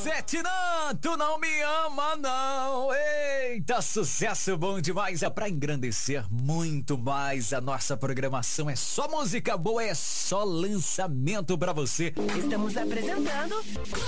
RC7, não, tu não me ama, não. Eita, sucesso bom demais. É pra engrandecer muito mais a nossa programação. É só música boa, é só lançamento pra você. Estamos apresentando